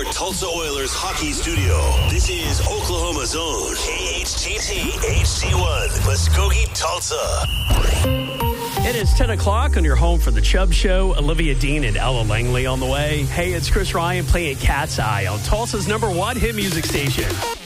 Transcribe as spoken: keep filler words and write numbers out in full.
Tulsa Oilers hockey studio. This is Oklahoma's own K H T T H C one, Muskogee, Tulsa. It is ten o'clock on your home for the Chubb Show. Olivia Dean and Ella Langley on the way. Hey, it's Chris Ryan playing Cat's Eye on Tulsa's number one hit music station.